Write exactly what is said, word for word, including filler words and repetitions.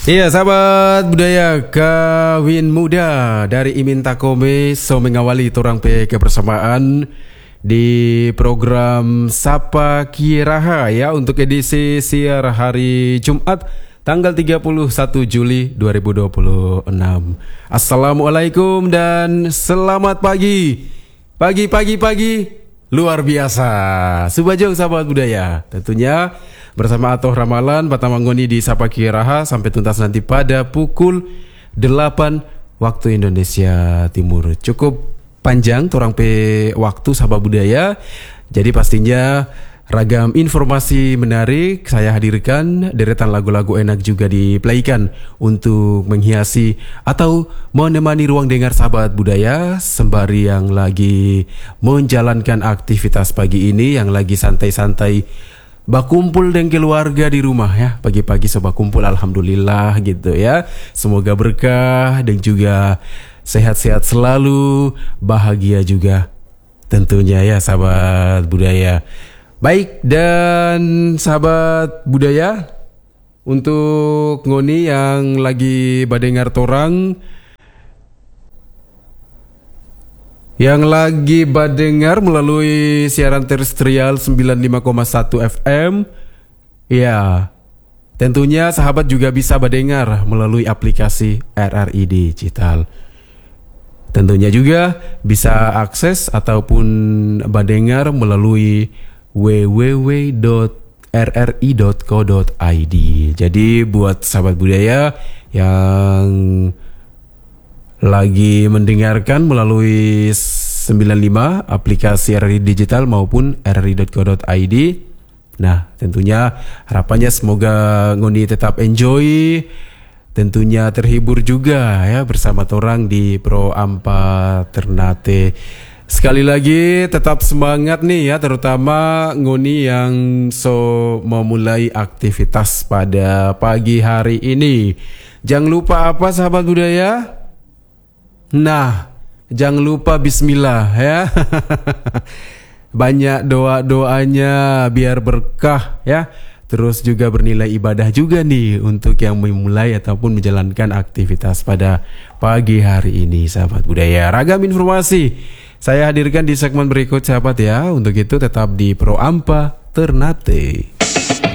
Iya, sahabat budaya kawin muda dari Imin Takome so mengawali torang pe kebersamaan di program Sapa Kiraha ya untuk edisi siar hari Jumat tanggal tiga puluh satu Juli dua ribu dua puluh enam. Assalamualaikum dan selamat pagi. Pagi pagi pagi luar biasa. Subajong sahabat budaya. Tentunya bersama Atoh Ramalan Patamangoni di Sapa Kiraha sampai tuntas nanti pada pukul delapan waktu Indonesia Timur. Cukup panjang torang pe waktu sahabat budaya. Jadi pastinya ragam informasi menarik saya hadirkan, deretan lagu-lagu enak juga diplaykan untuk menghiasi atau menemani ruang dengar sahabat budaya sembari yang lagi menjalankan aktivitas pagi ini, yang lagi santai-santai bakumpul dengan keluarga di rumah ya. Pagi-pagi sobat kumpul, alhamdulillah gitu ya. Semoga berkah dan juga sehat-sehat selalu, bahagia juga tentunya ya sahabat budaya. Baik, dan sahabat budaya, untuk ngoni yang lagi badengar torang, yang lagi badengar melalui siaran terestrial sembilan puluh lima koma satu F M, ya tentunya sahabat juga bisa badengar melalui aplikasi R R I Digital. Tentunya juga bisa akses ataupun badengar melalui w w w dot r r i dot co dot i d. Jadi buat sahabat budaya yang lagi mendengarkan melalui sembilan puluh lima aplikasi R R I Digital maupun r r i dot co dot i d, nah tentunya harapannya semoga ngoni tetap enjoy, tentunya terhibur juga ya bersama torang di Pro Ampa Ternate. Sekali lagi tetap semangat nih ya, terutama ngoni yang so memulai aktivitas pada pagi hari ini. Jangan lupa apa sahabat budaya? Nah, jangan lupa bismillah ya. Banyak doa-doanya biar berkah ya. Terus juga bernilai ibadah juga nih untuk yang memulai ataupun menjalankan aktivitas pada pagi hari ini sahabat budaya. Ragam informasi saya hadirkan di segmen berikut sahabat ya. Untuk itu tetap di Pro Ampa Ternate.